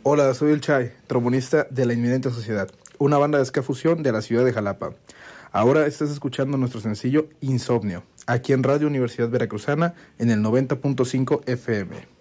Hola, soy el Chay, trombonista de La Inminente Sociedad, una banda de ska fusión de la ciudad de Jalapa. Ahora estás escuchando nuestro sencillo Insomnio, aquí en Radio Universidad Veracruzana en el 90.5 FM.